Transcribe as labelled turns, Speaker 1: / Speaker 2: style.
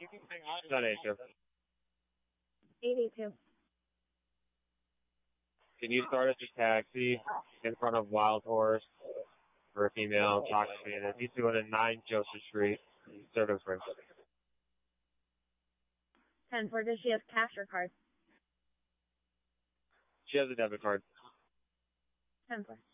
Speaker 1: It's on 82.
Speaker 2: 82.
Speaker 1: Can you start as a taxi in front of Wild Horse for a female intoxicated? He's doing it 9 Joseph Street, Silver Springs.
Speaker 2: 10-4, does she have cash or card?
Speaker 1: She has a debit card.
Speaker 2: 10-4.